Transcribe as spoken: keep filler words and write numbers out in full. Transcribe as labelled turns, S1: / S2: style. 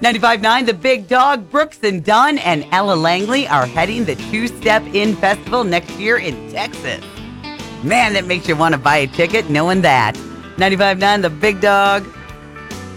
S1: ninety-five point nine The Big Dog, Brooks and Dunn, and Ella Langley are heading the Two Step In Festival next year in Texas. Man, that makes you want to buy a ticket knowing that. ninety-five point nine The Big Dog.